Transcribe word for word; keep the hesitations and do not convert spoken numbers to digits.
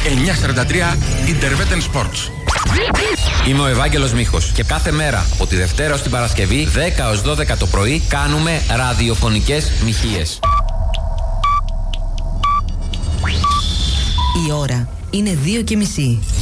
εννιακόσια σαράντα τρία Interveten Sports. Είμαι ο Ευάγγελος Μίχος και κάθε μέρα από τη Δευτέρα ως την Παρασκευή δέκα έως δώδεκα το πρωί κάνουμε ραδιοφωνικές μοιχείες. Η ώρα είναι δύο και μισή.